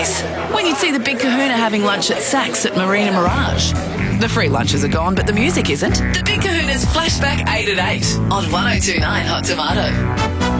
this? When you'd see the Big Kahuna having lunch at Saks at Marina Mirage. The free lunches are gone, but the music isn't. The Big Kahuna's Flashback 8 at 8 on 102.9 Hot Tomato.